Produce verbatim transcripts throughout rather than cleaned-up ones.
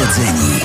Urodzeni.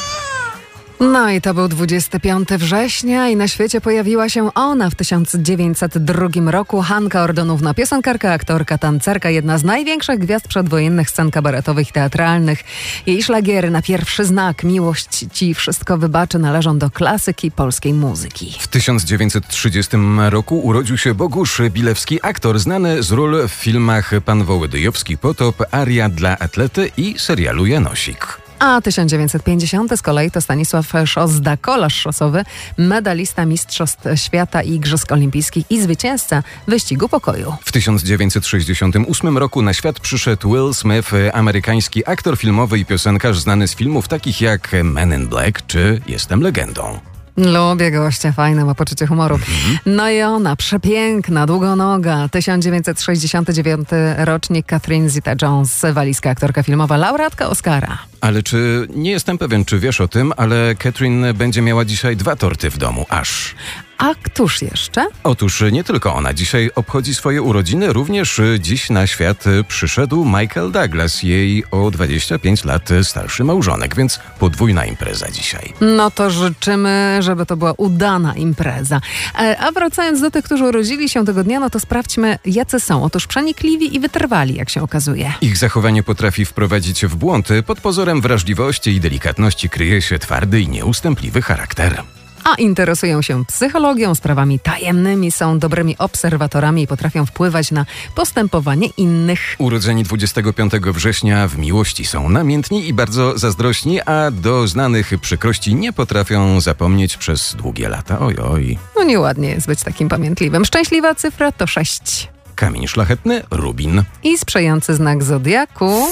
No i to był dwudziestego piątego września i na świecie pojawiła się ona w tysiąc dziewięćset drugim roku. Hanka Ordonówna, piosenkarka, aktorka, tancerka, jedna z największych gwiazd przedwojennych scen kabaretowych i teatralnych. Jej szlagiery Na pierwszy znak, Miłość ci wszystko wybaczy należą do klasyki polskiej muzyki. W tysiąc dziewięćset trzydziestym roku urodził się Bogusz Bilewski, aktor znany z ról w filmach Pan Wołodyjowski Potop, Aria dla atlety i serialu Janosik. A tysiąc dziewięćset pięćdziesiąty z kolei to Stanisław Szosda, kolarz szosowy, medalista Mistrzostw Świata i Igrzysk Olimpijskich i zwycięzca wyścigu pokoju. W tysiąc dziewięćset sześćdziesiątym ósmym roku na świat przyszedł Will Smith, amerykański aktor filmowy i piosenkarz znany z filmów takich jak Men in Black czy Jestem legendą. Lubię gościa, fajne, ma poczucie humoru. Mm-hmm. No i ona, przepiękna, długonoga, tysiąc dziewięćset sześćdziesiąty dziewiąty rocznik, Catherine Zeta-Jones, walijska aktorka filmowa, laureatka Oscara. Ale czy, nie jestem pewien, czy wiesz o tym, ale Catherine będzie miała dzisiaj dwa torty w domu, aż. A któż jeszcze? Otóż nie tylko ona dzisiaj obchodzi swoje urodziny, również dziś na świat przyszedł Michael Douglas, jej o dwadzieścia pięć lat starszy małżonek, więc podwójna impreza dzisiaj. No to życzymy, żeby to była udana impreza. A wracając do tych, którzy urodzili się tego dnia, no to sprawdźmy, jacy są. Otóż przenikliwi i wytrwali, jak się okazuje. Ich zachowanie potrafi wprowadzić w błąd. Pod pozorem wrażliwości i delikatności kryje się twardy i nieustępliwy charakter. A interesują się psychologią, sprawami tajemnymi, są dobrymi obserwatorami i potrafią wpływać na postępowanie innych. Urodzeni dwudziestego piątego września w miłości są namiętni i bardzo zazdrośni, a do znanych przykrości nie potrafią zapomnieć przez długie lata. Ojoj. No nieładnie jest być takim pamiętliwym. Szczęśliwa cyfra to sześć. Kamień szlachetny, rubin. I sprzyjający znak zodiaku...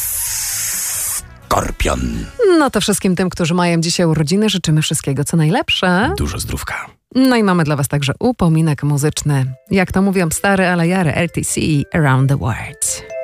Skorpion. No to wszystkim tym, którzy mają dzisiaj urodziny, życzymy wszystkiego co najlepsze. Dużo zdrówka. No i mamy dla was także upominek muzyczny. Jak to mówią stare, ale jary R T C Around the World.